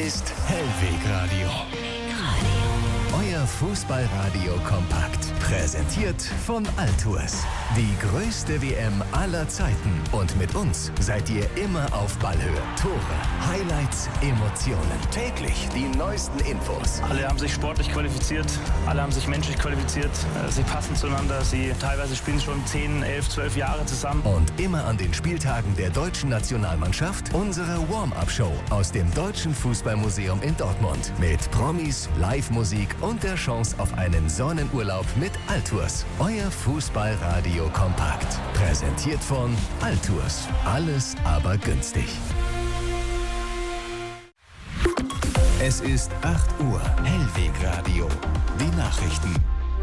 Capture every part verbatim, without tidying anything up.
ist Hellwegradio. Euer Fußballradio kompakt. Präsentiert von Altours. Die größte W M aller Zeiten. Und mit uns seid ihr immer auf Ballhöhe. Tore, Highlights, Emotionen. Täglich die neuesten Infos. Alle haben sich sportlich qualifiziert. Alle haben sich menschlich qualifiziert. Sie passen zueinander. Sie teilweise spielen schon zehn, elf, zwölf Jahre zusammen. Und immer an den Spieltagen der deutschen Nationalmannschaft unsere Warm-Up-Show aus dem Deutschen Fußballmuseum in Dortmund. Mit Promis, Live-Musik und der Chance auf einen Sonnenurlaub mit Altours. Euer Fußballradio kompakt. Präsentiert von Altours. Alles aber günstig. Es ist acht Uhr. Hellwegradio. Die Nachrichten.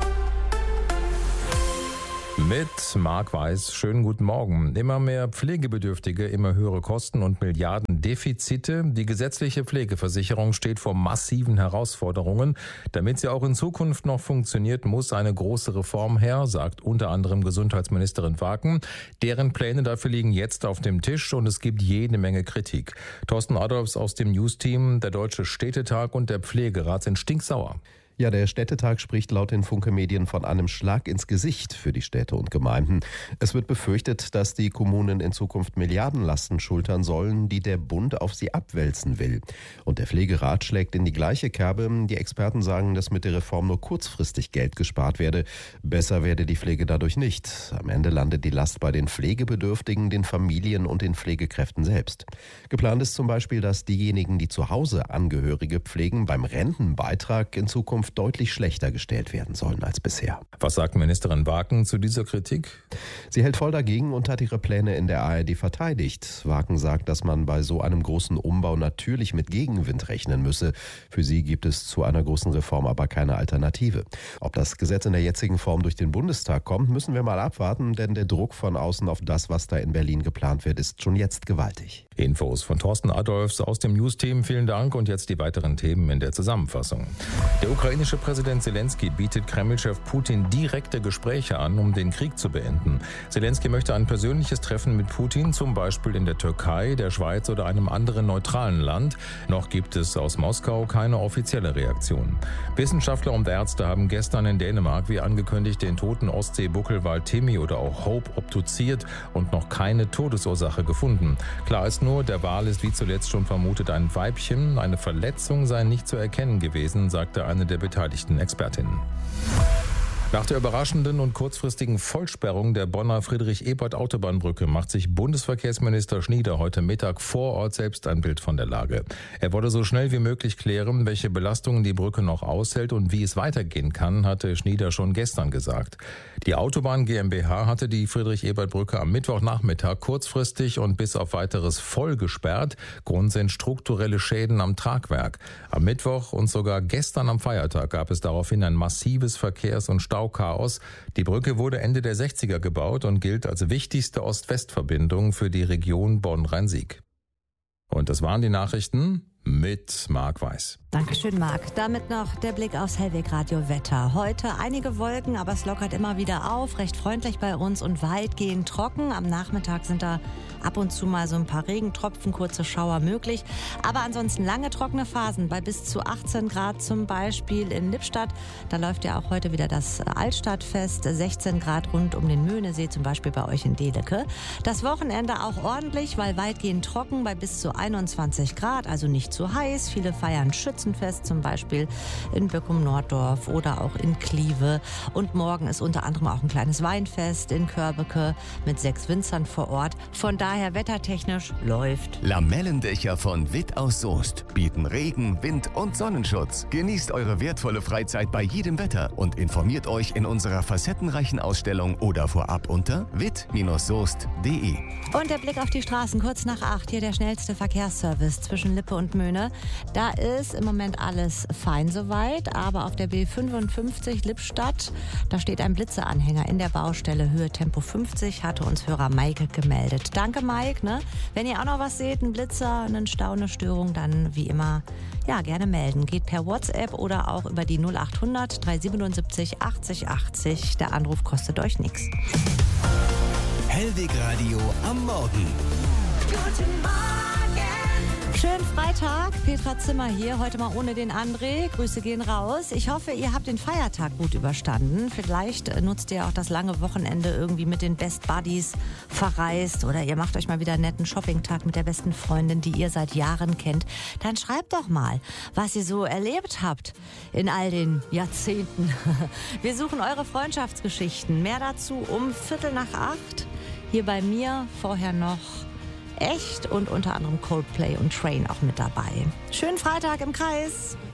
Mit Marc Weiß, schönen guten Morgen. Immer mehr Pflegebedürftige, immer höhere Kosten und Milliardendefizite. Die gesetzliche Pflegeversicherung steht vor massiven Herausforderungen. Damit sie auch in Zukunft noch funktioniert, muss eine große Reform her, sagt unter anderem Gesundheitsministerin Waken. Deren Pläne dafür liegen jetzt auf dem Tisch und es gibt jede Menge Kritik. Thorsten Adolfs aus dem News-Team, der Deutsche Städtetag und der Pflegerat sind stinksauer. Ja, der Städtetag spricht laut den Funke-Medien von einem Schlag ins Gesicht für die Städte und Gemeinden. Es wird befürchtet, dass die Kommunen in Zukunft Milliardenlasten schultern sollen, die der Bund auf sie abwälzen will. Und der Pflegerat schlägt in die gleiche Kerbe. Die Experten sagen, dass mit der Reform nur kurzfristig Geld gespart werde. Besser werde die Pflege dadurch nicht. Am Ende landet die Last bei den Pflegebedürftigen, den Familien und den Pflegekräften selbst. Geplant ist zum Beispiel, dass diejenigen, die zu Hause Angehörige pflegen, beim Rentenbeitrag in Zukunft deutlich schlechter gestellt werden sollen als bisher. Was sagt Ministerin Waken zu dieser Kritik? Sie hält voll dagegen und hat ihre Pläne in der A R D verteidigt. Waken sagt, dass man bei so einem großen Umbau natürlich mit Gegenwind rechnen müsse. Für sie gibt es zu einer großen Reform aber keine Alternative. Ob das Gesetz in der jetzigen Form durch den Bundestag kommt, müssen wir mal abwarten, denn der Druck von außen auf das, was da in Berlin geplant wird, ist schon jetzt gewaltig. Infos von Thorsten Adolfs aus dem News-Team. Vielen Dank und jetzt die weiteren Themen in der Zusammenfassung. Der ukrainische Präsident Zelensky bietet Kreml-Chef Putin direkte Gespräche an, um den Krieg zu beenden. Zelensky möchte ein persönliches Treffen mit Putin, zum Beispiel in der Türkei, der Schweiz oder einem anderen neutralen Land. Noch gibt es aus Moskau keine offizielle Reaktion. Wissenschaftler und Ärzte haben gestern in Dänemark, wie angekündigt, den toten Ostsee-Buckelwal Timmy oder auch Hope obduziert und noch keine Todesursache gefunden. Klar ist nur, der Wal ist wie zuletzt schon vermutet ein Weibchen. Eine Verletzung sei nicht zu erkennen gewesen, sagte eine der beteiligten Expertinnen. Nach der überraschenden und kurzfristigen Vollsperrung der Bonner Friedrich-Ebert-Autobahnbrücke macht sich Bundesverkehrsminister Schnieder heute Mittag vor Ort selbst ein Bild von der Lage. Er wolle so schnell wie möglich klären, welche Belastungen die Brücke noch aushält und wie es weitergehen kann, hatte Schnieder schon gestern gesagt. Die Autobahn GmbH hatte die Friedrich-Ebert-Brücke am Mittwochnachmittag kurzfristig und bis auf weiteres voll gesperrt. Grund sind strukturelle Schäden am Tragwerk. Am Mittwoch und sogar gestern am Feiertag gab es daraufhin ein massives Verkehrs- und Stau Chaos. Die Brücke wurde Ende der sechziger gebaut und gilt als wichtigste Ost-West-Verbindung für die Region Bonn-Rhein-Sieg. Und das waren die Nachrichten mit Marc Weiß. Dankeschön, Marc. Damit noch der Blick aufs Hellwegradio-Wetter. Heute einige Wolken, aber es lockert immer wieder auf. Recht freundlich bei uns und weitgehend trocken. Am Nachmittag sind da ab und zu mal so ein paar Regentropfen, kurze Schauer möglich. Aber ansonsten lange trockene Phasen bei bis zu achtzehn Grad zum Beispiel in Lippstadt. Da läuft ja auch heute wieder das Altstadtfest. sechzehn Grad rund um den Möhnesee, zum Beispiel bei euch in Dehleke. Das Wochenende auch ordentlich, weil weitgehend trocken bei bis zu einundzwanzig Grad, also nicht zu heiß. Viele feiern Schützenfest, zum Beispiel in Böckum-Norddorf oder auch in Kliewe. Und morgen ist unter anderem auch ein kleines Weinfest in Körbeke mit sechs Winzern vor Ort. Von daher wettertechnisch läuft. Lamellendächer von Witt aus Soest bieten Regen, Wind und Sonnenschutz. Genießt eure wertvolle Freizeit bei jedem Wetter und informiert euch in unserer facettenreichen Ausstellung oder vorab unter witt soest punkt de. Und der Blick auf die Straßen kurz nach acht. Hier der schnellste Verkehrsservice zwischen Lippe und Möhne. Da ist im Moment alles fein soweit, aber auf der B fünfundfünfzig Lippstadt, da steht ein Blitzeanhänger in der Baustelle, Höhe Tempo fünfzig, hatte uns Hörer Maike gemeldet. Danke, Mike. Ne? Wenn ihr auch noch was seht, ein Blitzer, einen Stau, eine Störung, dann wie immer, ja, gerne melden. Geht per WhatsApp oder auch über die null acht hundert dreihundertsiebenundsiebzig achtzig achtzig. Der Anruf kostet euch nichts. Hellwegradio am Morgen. Guten Morgen! Schönen Freitag, Petra Zimmer hier, heute mal ohne den André. Grüße gehen raus. Ich hoffe, ihr habt den Feiertag gut überstanden. Vielleicht nutzt ihr auch das lange Wochenende irgendwie mit den Best Buddies verreist oder ihr macht euch mal wieder einen netten Shoppingtag mit der besten Freundin, die ihr seit Jahren kennt. Dann schreibt doch mal, was ihr so erlebt habt in all den Jahrzehnten. Wir suchen eure Freundschaftsgeschichten. Mehr dazu um Viertel nach acht. Hier bei mir vorher noch Echt und unter anderem Coldplay und Train auch mit dabei. Schönen Freitag im Kreis.